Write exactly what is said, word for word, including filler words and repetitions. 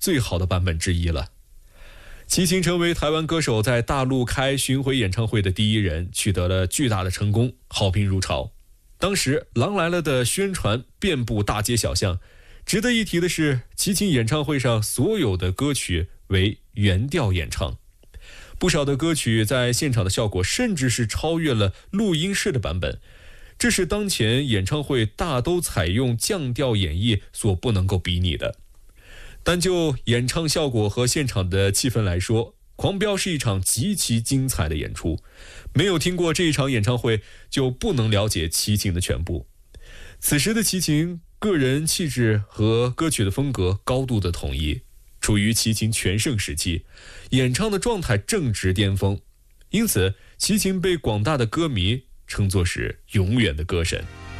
最好的版本之一了。齐秦成为台湾歌手在大陆开巡回演唱会的第一人，取得了巨大的成功，好评如潮。当时《狼来了》的宣传遍布大街小巷。值得一提的是，齐秦演唱会上所有的歌曲为原调演唱，不少的歌曲在现场的效果甚至是超越了录音室的版本，这是当前演唱会大都采用降调演绎所不能够比拟的。单就演唱效果和现场的气氛来说，狂飙是一场极其精彩的演出，没有听过这一场演唱会就不能了解齐秦的全部。此时的齐秦个人气质和歌曲的风格高度的统一，处于齐秦全盛时期，演唱的状态正值巅峰，因此齐秦被广大的歌迷称作是永远的歌神。